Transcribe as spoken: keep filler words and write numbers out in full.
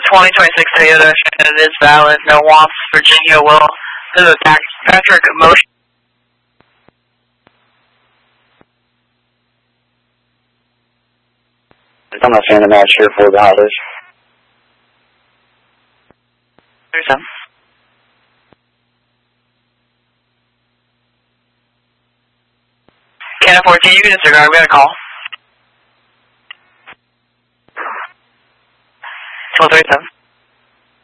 twenty twenty-six Toyota, and it is valid. No wants. Virginia will. This is Patrick Motion. I'm not saying I'm not sure for the holders. There's some. Can't afford to you disregard. We got a call. twelve thirty-seven.